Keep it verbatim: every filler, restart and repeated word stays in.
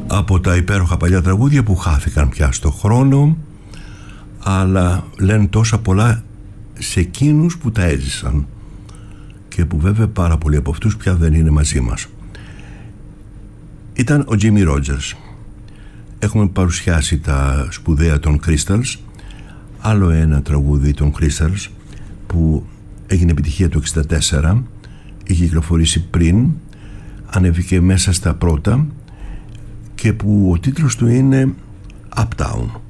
από τα υπέροχα παλιά τραγούδια που χάθηκαν πια στο χρόνο, αλλά λένε τόσα πολλά σε εκείνους που τα έζησαν και που βέβαια πάρα πολλοί από αυτούς πια δεν είναι μαζί μας. Ήταν ο Jimmie Rogers. Έχουμε παρουσιάσει τα σπουδαία των Crystals, άλλο ένα τραγούδι των Crystals που έγινε επιτυχία το εξήντα τέσσερα, είχε κυκλοφορήσει πριν, ανέβηκε μέσα στα πρώτα και που ο τίτλος του είναι Uptown.